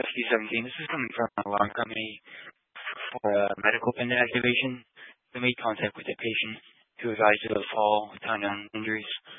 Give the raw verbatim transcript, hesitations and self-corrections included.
Rescue seventeen. This is coming from an alarm company for uh, medical pin activation. We made contact with the patient who advised of a fall with unknown injuries.